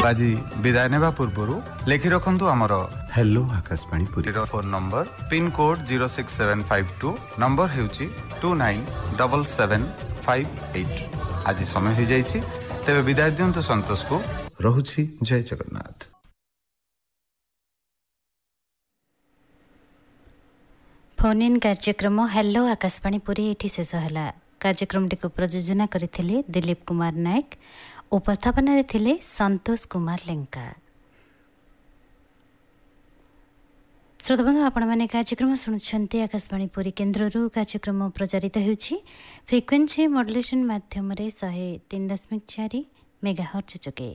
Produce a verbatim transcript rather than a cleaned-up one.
आज विदाय नेबा पूर्व लिखि रखु आमर hello Akashvani Puri phone number pin code zero six seven five to number हेउची to nine double seven five eight. आज समय हो जाइए तेरे विदाय दिंतु संतोष को रहुछि। जय जगन्नाथ। फोन इन कार्यक्रम हेलो आकाशवाणी पुरी एठी शेष हला। कार्यक्रम टी को प्रयोजना करथिले दिलीप कुमार नायक, उपस्थापन थिले संतोष कुमार लेंका। श्रोताबंधु आपण माने कार्यक्रम शुणुछंती आकाशवाणी पुरी केन्द्ररू। कार्यक्रम प्रचारित होउछि फ्रिक्वेन्सी मॉड्युलेशन माध्यम रे वन ओ तीन दशमलव चार मेगाहर्ट्ज जोगे।